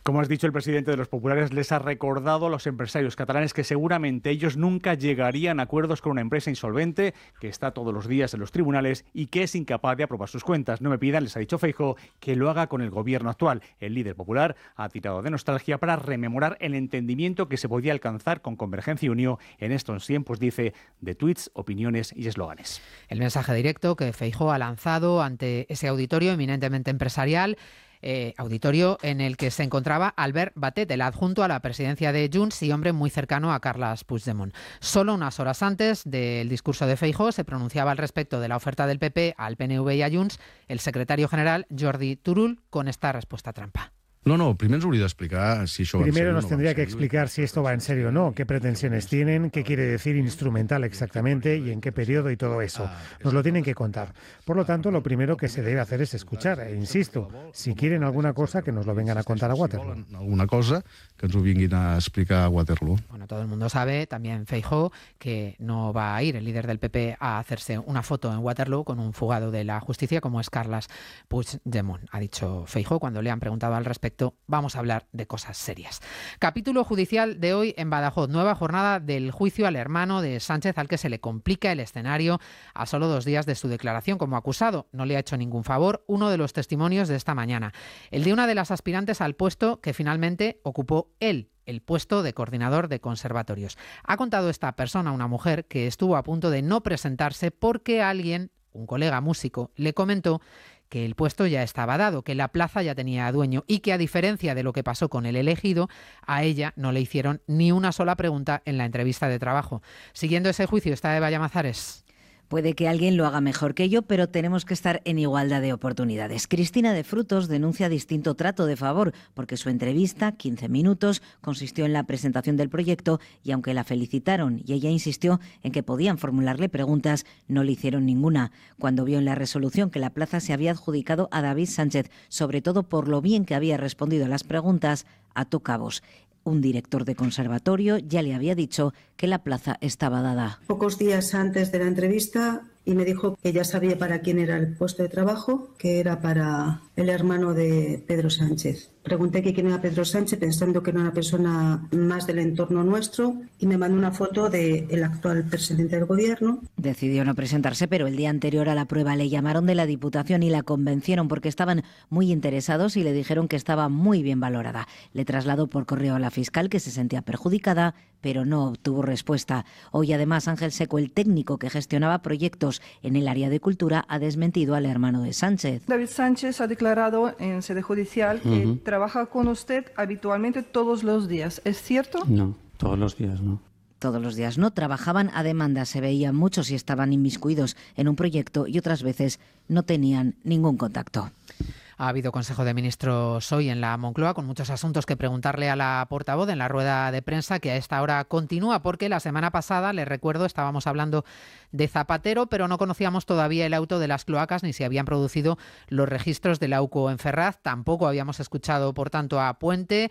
Como has dicho, el presidente de los populares les ha recordado a los empresarios catalanes que seguramente ellos nunca llegarían a acuerdos con una empresa insolvente que está todos los días en los tribunales y que es incapaz de aprobar sus cuentas. No me pidan, les ha dicho Feijóo, que lo haga con el gobierno actual. El líder popular ha tirado de nostalgia para rememorar el entendimiento que se podía alcanzar con Convergencia y Unió en estos tiempos, dice, de tuits, opiniones y eslóganes. El mensaje directo que Feijóo ha lanzado ante ese auditorio eminentemente empresarial, auditorio en el que se encontraba Albert Batet, el adjunto a la presidencia de Junts y hombre muy cercano a Carles Puigdemont. Solo unas horas antes del discurso de Feijóo se pronunciaba al respecto de la oferta del PP al PNV y a Junts el secretario general Jordi Turull con esta respuesta trampa. No, primero nos hauria d'explicar si això va en Primero serio, nos no va en tendría que serio. explicar si esto va en serio o no, qué pretensiones tienen, qué quiere decir instrumental exactamente y en qué periodo y todo eso. Nos lo tienen que contar. Por lo tanto, lo primero que se debe hacer es escuchar. E insisto, si quieren alguna cosa, que nos lo vengan a contar a Waterloo. Alguna cosa que ens ho vinguin a explicar a Waterloo. Bueno, todo el mundo sabe, también Feijóo, que no va a ir el líder del PP a hacerse una foto en Waterloo con un fugado de la justicia como es Carles Puigdemont. Ha dicho Feijóo cuando le han preguntado al respecto. Vamos a hablar de cosas serias. Capítulo judicial de hoy en Badajoz. Nueva jornada del juicio al hermano de Sánchez, al que se le complica el escenario a solo 2 días de su declaración como acusado. No le ha hecho ningún favor uno de los testimonios de esta mañana. El de una de las aspirantes al puesto que finalmente ocupó él, el puesto de coordinador de conservatorios. Ha contado esta persona, una mujer, que estuvo a punto de no presentarse porque alguien, un colega músico, le comentó que el puesto ya estaba dado, que la plaza ya tenía dueño y que, a diferencia de lo que pasó con el elegido, a ella no le hicieron ni una sola pregunta en la entrevista de trabajo. Siguiendo ese juicio está Eva Llamazares. Puede que alguien lo haga mejor que yo, pero tenemos que estar en igualdad de oportunidades. Cristina de Frutos denuncia distinto trato de favor, porque su entrevista, 15 minutos, consistió en la presentación del proyecto y aunque la felicitaron y ella insistió en que podían formularle preguntas, no le hicieron ninguna. Cuando vio en la resolución que la plaza se había adjudicado a David Sánchez, sobre todo por lo bien que había respondido a las preguntas, ató cabos. Un director de conservatorio ya le había dicho que la plaza estaba dada. Pocos días antes de la entrevista y me dijo que ya sabía para quién era el puesto de trabajo, que era para el hermano de Pedro Sánchez. Pregunté que quién era Pedro Sánchez pensando que era una persona más del entorno nuestro y me mandó una foto del actual presidente del gobierno. Decidió no presentarse, pero el día anterior a la prueba le llamaron de la Diputación y la convencieron porque estaban muy interesados y le dijeron que estaba muy bien valorada. Le trasladó por correo a la fiscal, que se sentía perjudicada, pero no obtuvo respuesta. Hoy, además, Ángel Seco, el técnico que gestionaba proyectos en el área de cultura, ha desmentido al hermano de Sánchez. David Sánchez ha declarado en sede judicial que trabaja con usted habitualmente todos los días. ¿Es cierto? No, todos los días no. Todos los días no, trabajaban a demanda, se veían muchos y estaban inmiscuidos en un proyecto y otras veces no tenían ningún contacto. Ha habido Consejo de Ministros hoy en la Moncloa con muchos asuntos que preguntarle a la portavoz en la rueda de prensa, que a esta hora continúa porque la semana pasada, les recuerdo, estábamos hablando de Zapatero, pero no conocíamos todavía el auto de las cloacas ni se habían producido los registros del AUCO en Ferraz. Tampoco habíamos escuchado, por tanto, a Puente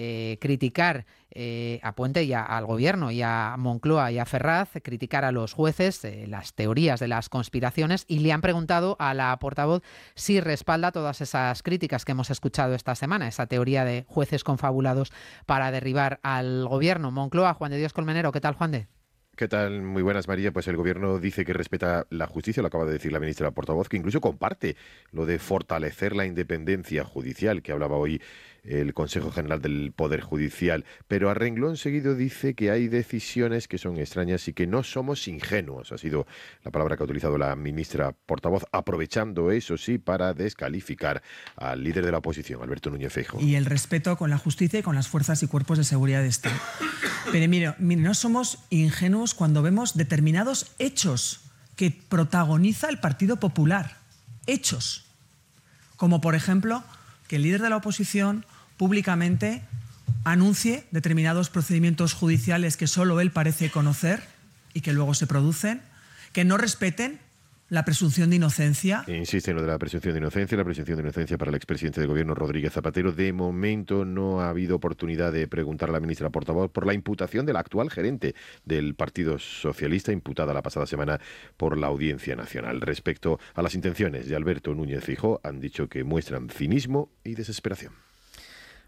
criticar a Puente y al Gobierno y a Moncloa y a Ferraz, criticar a los jueces las teorías de las conspiraciones, y le han preguntado a la portavoz si respalda todas esas críticas que hemos escuchado esta semana, esa teoría de jueces confabulados para derribar al Gobierno. Moncloa, Juan de Dios Colmenero, ¿qué tal, Juan de? ¿Qué tal? Muy buenas, María. Pues el Gobierno dice que respeta la justicia, lo acaba de decir la ministra portavoz, que incluso comparte lo de fortalecer la independencia judicial, que hablaba hoy el Consejo General del Poder Judicial, pero a renglón seguido dice que hay decisiones que son extrañas y que no somos ingenuos. Ha sido la palabra que ha utilizado la ministra portavoz, aprovechando, eso sí, para descalificar al líder de la oposición, Alberto Núñez Feijóo. Y el respeto con la justicia y con las fuerzas y cuerpos de seguridad de Estado. Pero mire, no somos ingenuos cuando vemos determinados hechos que protagoniza el Partido Popular. Hechos. Como, por ejemplo, que el líder de la oposición públicamente anuncie determinados procedimientos judiciales que solo él parece conocer y que luego se producen, que no respeten la presunción de inocencia. Insiste en lo de la presunción de inocencia. La presunción de inocencia para el expresidente del Gobierno, Rodríguez Zapatero. De momento no ha habido oportunidad de preguntar a la ministra portavoz por la imputación de la actual gerente del Partido Socialista, imputada la pasada semana por la Audiencia Nacional. Respecto a las intenciones de Alberto Núñez Feijóo, han dicho que muestran cinismo y desesperación.